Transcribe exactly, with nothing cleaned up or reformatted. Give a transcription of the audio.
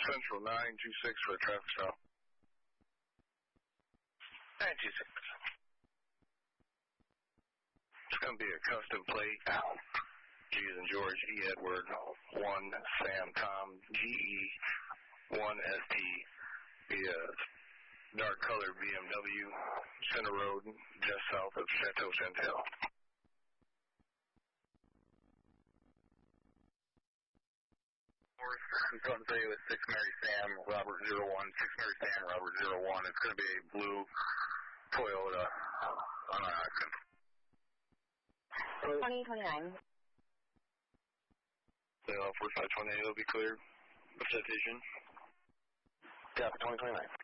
Central nine two six for a traffic stop. nine two six. It's going to be a custom plate. G as in George, E Edward, one Sam Tom, G E, one S T. Be a dark colored B M W, Center Road, just south of Chateau Chantel. I'm going to say with six Mary Sam, Robert zero one, six Mary Sam, Robert zero one. It's going to be a blue Toyota on our accent. twenty twenty-nine. Yeah, forty-five twenty-eight will be cleared. Citation. Yeah, for twenty twenty-nine.